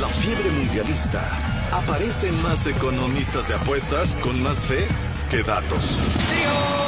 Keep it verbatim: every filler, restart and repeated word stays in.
la fiebre mundialista, aparecen más economistas de apuestas con más fe que datos. ¡Dios!